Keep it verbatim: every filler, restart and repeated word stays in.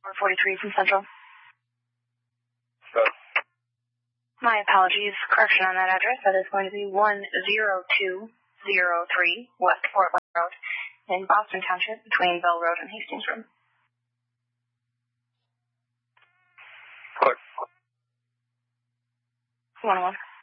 four forty-three from Central. Good. My apologies. Correction on that address. That is going to be one zero two zero three West Portland Road in Boston Township between Bell Road and Hastings Road. Good. one oh one.